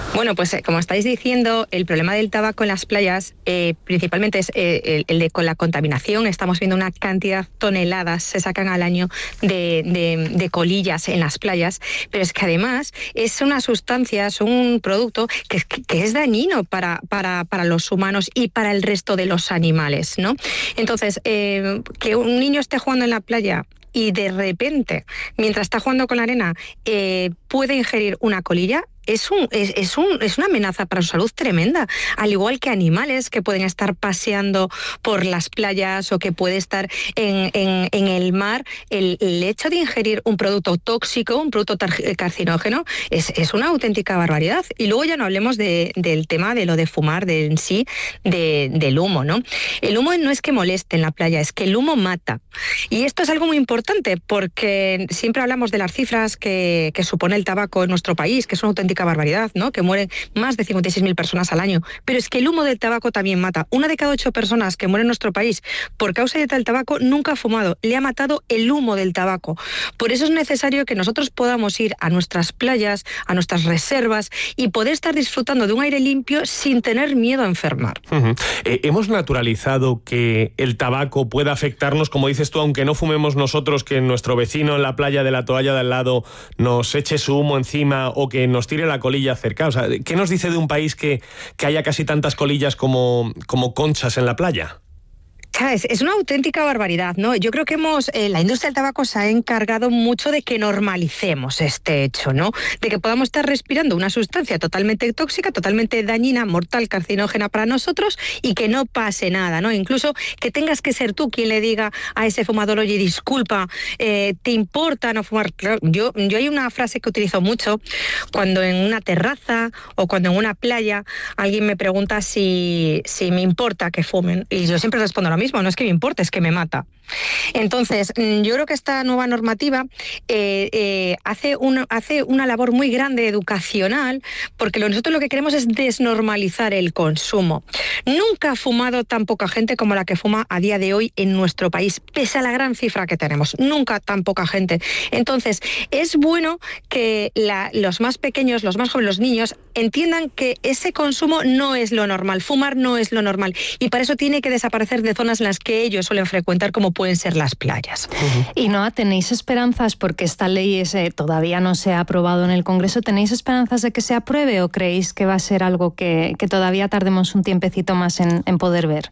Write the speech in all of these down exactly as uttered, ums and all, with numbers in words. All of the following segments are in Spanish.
Bueno, pues eh, como estáis diciendo, el problema del tabaco en las playas eh, principalmente es eh, el, el de con la contaminación. Estamos viendo una cantidad de toneladas se sacan al año de, de, de colillas en las playas, pero es que además es una sustancia, es un producto que, que es dañino para, para, para los humanos y para el resto de los animales, ¿no? Entonces, eh, que un niño esté jugando en la playa y de repente, mientras está jugando con la arena, eh, puede ingerir una colilla, es, un, es, es, un, es una amenaza para su salud tremenda, al igual que animales que pueden estar paseando por las playas o que puede estar en, en, en el mar. El, el hecho de ingerir un producto tóxico, un producto carcinógeno, es, es una auténtica barbaridad. Y luego ya no hablemos de, del tema de lo de fumar, de en sí, de, del humo, ¿no? El humo no es que moleste en la playa, es que el humo mata. Y esto es algo muy importante porque siempre hablamos de las cifras que, que supone el tabaco en nuestro país, que es una auténtica barbaridad, ¿no? Que mueren más de cincuenta y seis mil personas al año. Pero es que el humo del tabaco también mata. Una de cada ocho personas que mueren en nuestro país por causa del tabaco nunca ha fumado. Le ha matado el humo del tabaco. Por eso es necesario que nosotros podamos ir a nuestras playas, a nuestras reservas y poder estar disfrutando de un aire limpio sin tener miedo a enfermar. Uh-huh. Eh, hemos naturalizado que el tabaco pueda afectarnos, como dices tú, aunque no fumemos nosotros, que nuestro vecino en la playa de la toalla de al lado nos eche su humo encima o que nos tire la colilla cerca. O sea, ¿qué nos dice de un país que, que haya casi tantas colillas como, como conchas en la playa? Es, es una auténtica barbaridad, ¿no? Yo creo que hemos, eh, la industria del tabaco se ha encargado mucho de que normalicemos este hecho, ¿no? De que podamos estar respirando una sustancia totalmente tóxica, totalmente dañina, mortal, carcinógena para nosotros y que no pase nada, ¿no? Incluso que tengas que ser tú quien le diga a ese fumador, oye, disculpa, eh, ¿te importa no fumar? Claro, yo, yo hay una frase que utilizo mucho cuando en una terraza o cuando en una playa alguien me pregunta si, si me importa que fumen y yo siempre respondo lo mismo. No es que me importe, es que me mata. Entonces, yo creo que esta nueva normativa eh, eh, hace, un, hace una labor muy grande educacional, porque nosotros lo que queremos es desnormalizar el consumo. Nunca ha fumado tan poca gente como la que fuma a día de hoy en nuestro país, pese a la gran cifra que tenemos. Nunca tan poca gente. Entonces, es bueno que la, los más pequeños, los más jóvenes, los niños, entiendan que ese consumo no es lo normal, fumar no es lo normal, y para eso tiene que desaparecer de zonas en las que ellos suelen frecuentar, como pueden ser las playas. Uh-huh. Y no, ¿tenéis esperanzas, porque esta ley es, eh, todavía no se ha aprobado en el Congreso, ¿tenéis esperanzas de que se apruebe o creéis que va a ser algo que, que todavía tardemos un tiempecito más en, en poder ver?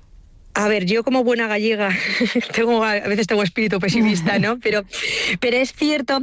A ver, yo como buena gallega tengo a veces tengo espíritu pesimista, ¿no? Pero, pero es cierto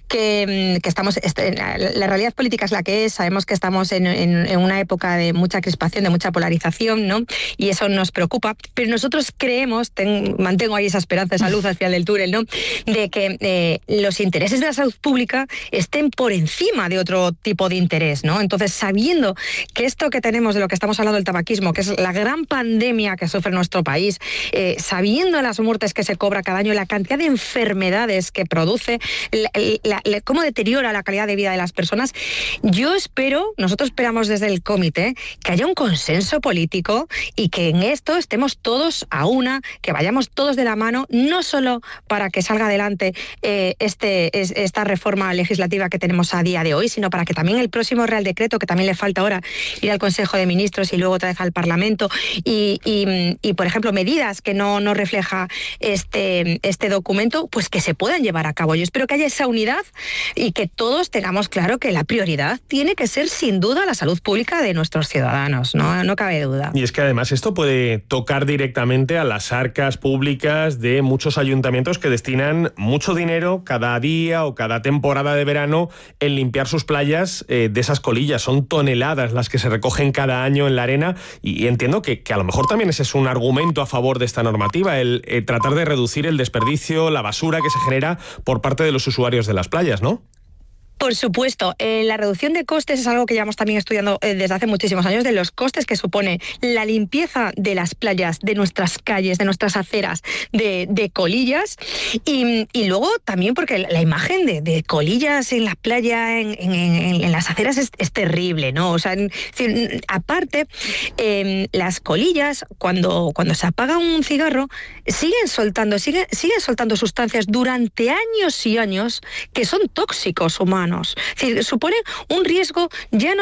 que, que estamos, la realidad política es la que es, sabemos que estamos en, en, en una época de mucha crispación, de mucha polarización, ¿no? Y eso nos preocupa, pero nosotros creemos, ten, mantengo ahí esa esperanza, esa luz al final del túnel, ¿no? De que eh, los intereses de la salud pública estén por encima de otro tipo de interés, ¿no? Entonces, sabiendo que esto que tenemos, de lo que estamos hablando del tabaquismo, que es la gran pandemia que sufre nuestro país, eh, sabiendo las muertes que se cobra cada año, la cantidad de enfermedades que produce, la, la, la, cómo deteriora la calidad de vida de las personas, yo espero, nosotros esperamos desde el comité, que haya un consenso político y que en esto estemos todos a una, que vayamos todos de la mano, no solo para que salga adelante eh, este, es, esta reforma legislativa que tenemos a día de hoy, sino para que también el próximo Real Decreto, que también le falta ahora ir al Consejo de Ministros y luego otra vez al Parlamento, y, y, y por ejemplo, medidas que no, no refleja este, este documento, pues que se puedan llevar a cabo. Yo espero que haya esa unidad y que todos tengamos claro que la prioridad tiene que ser sin duda la salud pública de nuestros ciudadanos, no, no cabe duda. Y es que además esto puede tocar directamente a las arcas públicas de muchos ayuntamientos que destinan mucho dinero cada día o cada temporada de verano en limpiar sus playas eh, de esas colillas. Son toneladas las que se recogen cada año en la arena y, y entiendo que, que a lo mejor también ese es un argumento a favor de esta normativa, el eh, tratar de reducir el desperdicio, la basura que se genera por parte de los usuarios de las playas, ¿no? Por supuesto, eh, la reducción de costes es algo que llevamos también estudiando eh, desde hace muchísimos años, de los costes que supone la limpieza de las playas, de nuestras calles, de nuestras aceras, de, de colillas, y, y luego también porque la imagen de, de colillas en la playa, en, en, en, en las aceras es, es terrible, ¿no? O sea, en, en, aparte, eh, las colillas, cuando, cuando se apaga un cigarro, siguen soltando, siguen, siguen soltando sustancias durante años y años que son tóxicos humanos. Es decir, supone un riesgo ya no